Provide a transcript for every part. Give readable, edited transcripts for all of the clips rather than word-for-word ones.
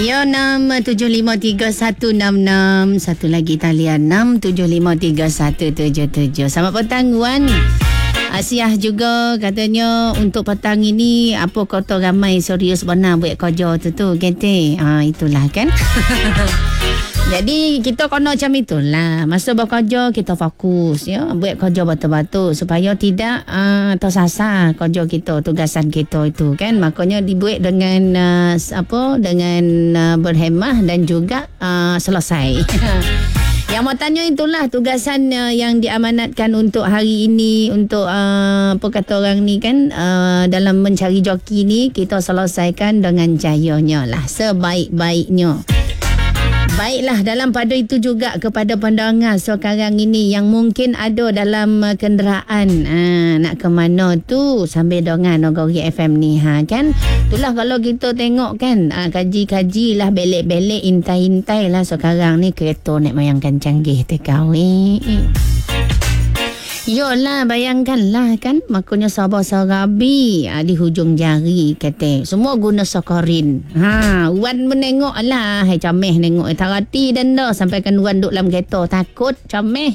Ya, 6753 Satu lagi talian 6753 Selamat petang Wan. Asiah juga katanya untuk petang ini apa kata ramai serius benar buat kerja tu kete. Itulah kan. Jadi kita kena macam itulah. Masa bekerja kita fokus ya, buat kerja betul-betul supaya tidak tersasar kerja kita, tugasan kita itu kan. Makanya dibuat dengan dengan berhemah dan juga selesai. Yang mau tanya itulah tugasan yang diamanatkan untuk hari ini, untuk apa kata orang ni kan, dalam mencari joki ni kita selesaikan dengan jayanya lah, sebaik-baiknya. Baiklah, dalam pada itu juga kepada pendengar sekarang ini yang mungkin ada dalam kenderaan nak ke mana tu sambil dengar Nagori FM ni kan. Itulah kalau kita tengok kan, kaji-kaji lah, belek-belek, intai-intai lah sekarang ni kereta nak bayangkan canggih tekawik. Yolah, bayangkanlah kan, makanya sabar sarabi di hujung jari kata. Semua guna sokorin. Wan menengok lah. Hai comeh nengok. Tarati dan dah. Sampai kan Wan duduk dalam kereta. Takut comeh.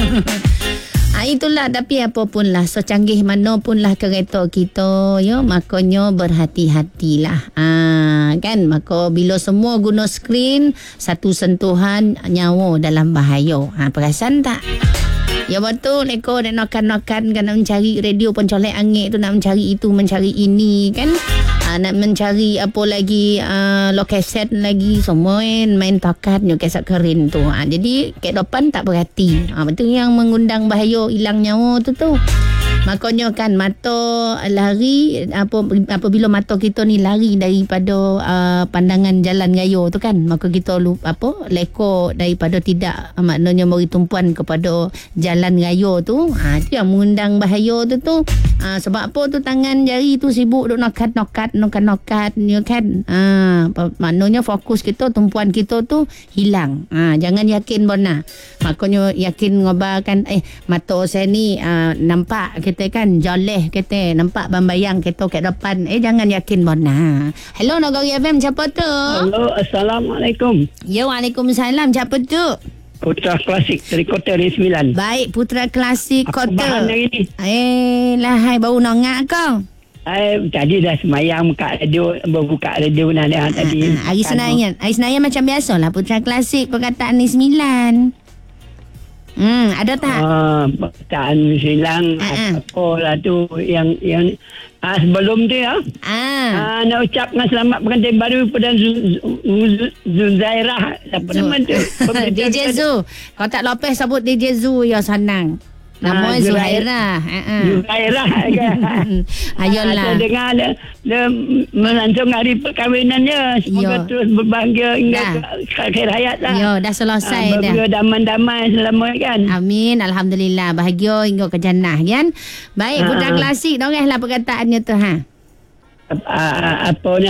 Itulah, tapi apapun lah, secanggih mana pun lah kereta kita, ya, makanya berhati-hatilah. Kan, maka bila semua guna skrin, satu sentuhan nyawa dalam bahaya. Perasan tak? Ya betul, Eko nak nokan-nokan kan, nak mencari radio pencolek angin tu, nak mencari itu, mencari ini kan. Nak mencari apa lagi, lokeset lagi, semua main tokat nyo kesak kerin tu. Jadi kat depan tak berhati. Betul yang mengundang bahaya hilang nyawa tu. Makanya kan mata lari, apabila mata kita ni lari daripada pandangan jalan raya tu kan, maka kita leko daripada tidak, maknanya beri tumpuan kepada jalan raya tu. Itu yang mengundang bahaya tu. Sebab apa tu, tangan jari tu sibuk duk nokat ya kan. Maknanya fokus kita, tumpuan kita tu hilang. Jangan yakin benar. Makanya yakin ngobarkan mata saya ni nampak kita kan, joleh kita nampak bambayang kita kat depan. Jangan yakin benar. Hello Nagori FM, siapa tu? Hello, Assalamualaikum. Ya, Waalaikumsalam. Siapa tu? Putra Klasik dari Kota Negeri 9. Baik, Putra Klasik Kota. Apa bahan hari ni? Lahai baru nongak kau. Tadi dah semayang buka radio tadi. Hari Senayan macam biasalah Putra Klasik perkataan ni 9. Ada tak? Perkataan silang apalah tu yang sebelum tu ya. Nak ucapkan selamat pengantin baru pada Zuzairah. Apa nama tu? DJ Zu. Kau tak lopeh sebut DJ Zu ya, senang. Nama Zuhairah. Zuhairah kan. Ayolah. Saya dengar dia melangsung hari perkahwinannya. Semoga terus berbahagia hingga akhir hayat lah. Ya, dah selesai dah. Damai-damai selama kan. Amin. Alhamdulillah. Bahagia hingga ke jannah kan. Baik, Putra Klasik. Doranglah perkataannya tu apa ni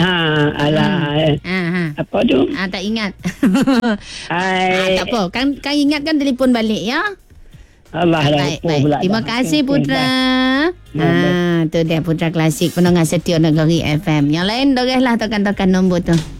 apa tu? Tak ingat. Tak apa. Kan ingatkan telefon balik ya. Baik. Terima kasih Putra. Tu dia Putra Klasik, pendengar setia Nagori FM. Yang lain doranglah tekan-tekan nombor tu.